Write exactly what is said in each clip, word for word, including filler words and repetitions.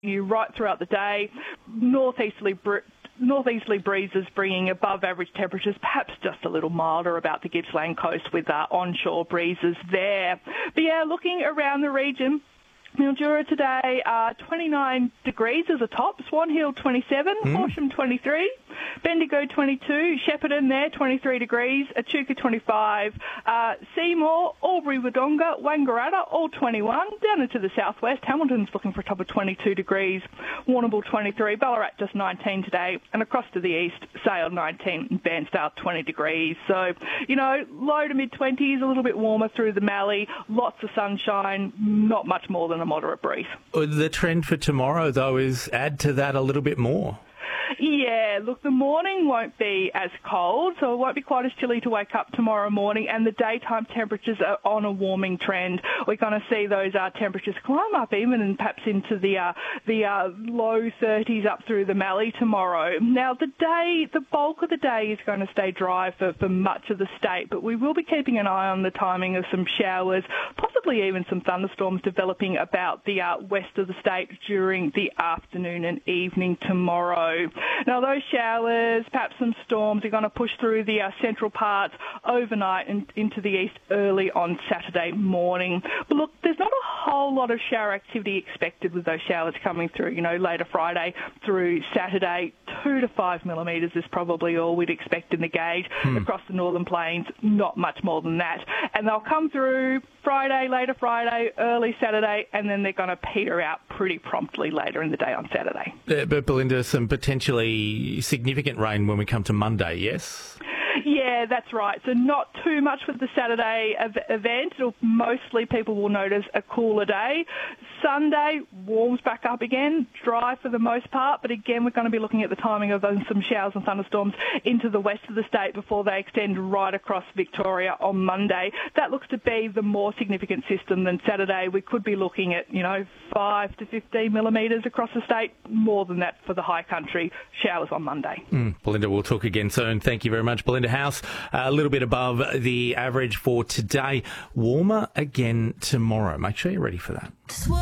you right throughout the day. Northeasterly br- northeasterly breezes bringing above average temperatures, perhaps just a little milder about the Gippsland coast with uh, onshore breezes there. But yeah, looking around the region, Mildura today, uh, twenty-nine degrees as a top, Swan Hill twenty-seven, mm. Horsham twenty-three, Bendigo twenty-two, Shepparton there twenty-three degrees, Echuca twenty-five, uh, Seymour, Albury, Wodonga, Wangaratta all twenty-one, down into the southwest, Hamilton's looking for a top of twenty-two degrees, Warrnambool twenty-three, Ballarat just nineteen today, and across to the east, Sale nineteen, and Bairnsdale twenty degrees. So, you know, low to mid-twenties, a little bit warmer through the Mallee, lots of sunshine, not much more than a moderate breeze. The trend for tomorrow, though, is add to that a little bit more. Yeah, look, the morning won't be as cold, so it won't be quite as chilly to wake up tomorrow morning, and the daytime temperatures are on a warming trend. We're going to see those uh, temperatures climb up even and perhaps into the uh, the uh, low thirties up through the Mallee tomorrow. Now, the day, the bulk of the day is going to stay dry for, for much of the state, but we will be keeping an eye on the timing of some showers, possibly even some thunderstorms developing about the uh, west of the state during the afternoon and evening tomorrow. Now, those showers, perhaps some storms, are going to push through the uh, central parts overnight and into the east early on Saturday morning. But look, there's not a whole lot of shower activity expected with those showers coming through, you know, later Friday through Saturday. Two to five millimetres is probably all we'd expect in the gauge. Hmm. Across the northern plains, not much more than that. And they'll come through Friday, later Friday, early Saturday, and then they're going to peter out pretty promptly later in the day on Saturday. Uh, but Belinda, some potentially significant rain when we come to Monday, yes? Yeah, that's right. So not too much with the Saturday ev- event. It'll, mostly people will notice a cooler day. Sunday warms back up again, dry for the most part, but again we're going to be looking at the timing of some showers and thunderstorms into the west of the state before they extend right across Victoria on Monday. That looks to be the more significant system than Saturday. We could be looking at, you know, five to fifteen millimetres across the state, more than that for the high country, showers on Monday. Mm, Belinda, we'll talk again soon. Thank you very much, Belinda House. Uh, a little bit above the average for today. Warmer again tomorrow. Make sure you're ready for that.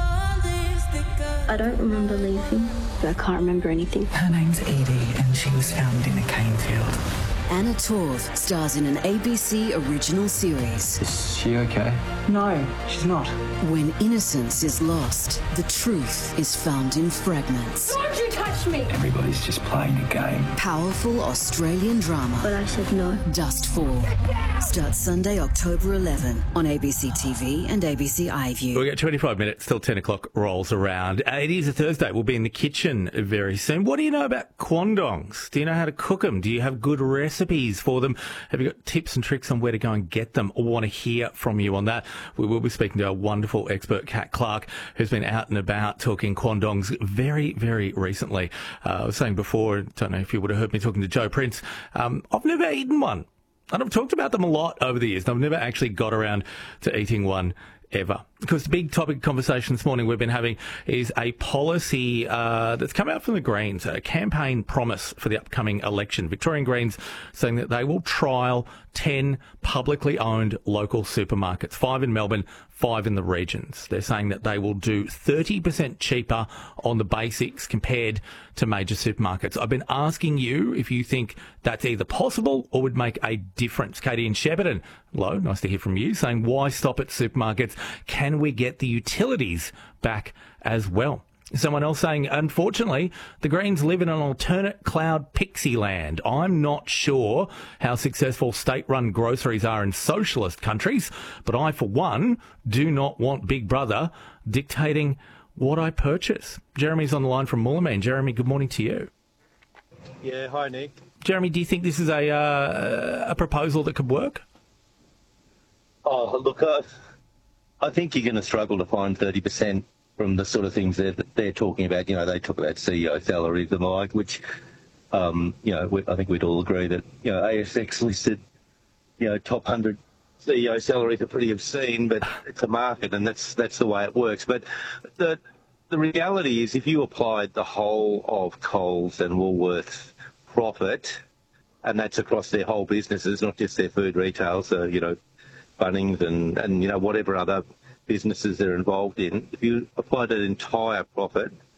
I don't remember leaving. I can't remember anything. Her name's Edie and she was found in a cane field. Anna Torv stars in an A B C original series. Is she okay? No, she's not. When innocence is lost, the truth is found in fragments. Don't you touch me! Everybody's just playing a game. Powerful Australian drama. But I said no. Dustfall. Starts Sunday, October eleventh on A B C T V and A B C iView. We've got twenty-five minutes till ten o'clock rolls around. Uh, it is a Thursday. We'll be in the kitchen very soon. What do you know about quandongs? Do you know how to cook them? Do you have good recipes for them? Have you got tips and tricks on where to go and get them? Or want to hear from you on that? We will be speaking to our wonderful expert, Kat Clark, who's been out and about talking quandongs very, very recently. Uh, I was saying before, I don't know if you would have heard me talking to Joe Prince, um, I've never eaten one. And I've talked about them a lot over the years. I've never actually got around to eating one ever. Because the big topic of conversation this morning we've been having is a policy uh, that's come out from the Greens, a campaign promise for the upcoming election. Victorian Greens saying that they will trial ten publicly owned local supermarkets, five in Melbourne, five in the regions. They're saying that they will do thirty percent cheaper on the basics compared to major supermarkets. I've been asking you if you think that's either possible or would make a difference. Katie in Shepparton, hello, nice to hear from you, saying why stop at supermarkets? Can we get the utilities back as well? Someone else saying, unfortunately, the Greens live in an alternate cloud pixie land. I'm not sure how successful state-run groceries are in socialist countries, but I, for one, do not want Big Brother dictating what I purchase. Jeremy's on the line from Moolameen. Jeremy, good morning to you. Yeah, hi, Nick. Jeremy, do you think this is a uh, a proposal that could work? Oh, look, I, I think you're going to struggle to find thirty percent from the sort of things that they're, they're talking about. You know, they talk about C E O salaries and the like, which, um, you know, we, I think we'd all agree that, you know, A S X listed, you know, top one hundred C E O salaries are pretty obscene, but it's a market and that's that's the way it works. But the the reality is if you applied the whole of Coles and Woolworths profit, and that's across their whole businesses, not just their food retail, so, you know, Bunnings and, and, you know, whatever other businesses they're involved in, if you applied an entire profit